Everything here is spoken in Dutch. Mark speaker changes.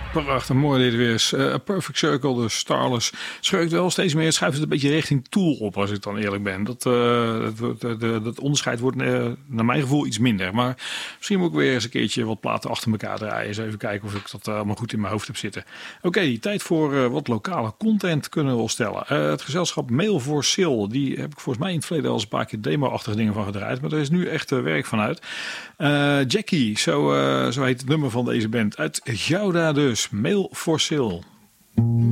Speaker 1: Prachtig, mooi dit weer. Perfect Circle, de Starless, schurkt wel steeds meer. Het schuift het een beetje richting Tool op, als ik dan eerlijk ben. Dat onderscheid wordt naar mijn gevoel iets minder. Maar misschien moet ik weer eens een keertje wat platen achter elkaar draaien. Eens even kijken of ik dat allemaal goed in mijn hoofd heb zitten. Oké, tijd voor wat lokale content kunnen we wel stellen. Het gezelschap Mail for Sale, die heb ik volgens mij in het verleden al eens een paar keer demo-achtige dingen van gedraaid. Maar er is nu echt werk van uit. Jackie, zo heet het nummer van deze band. Uit Gouda dus. Mail for Sale.